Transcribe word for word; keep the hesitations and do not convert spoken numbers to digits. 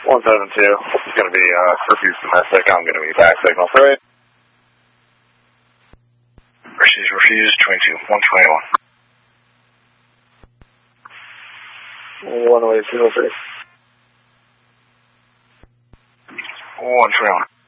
one seven two. It's going to be uh, refused domestic. I'm going to be back signal three. Versus refused, twenty-two, one twenty-one. one oh eight two oh three. one twenty-one.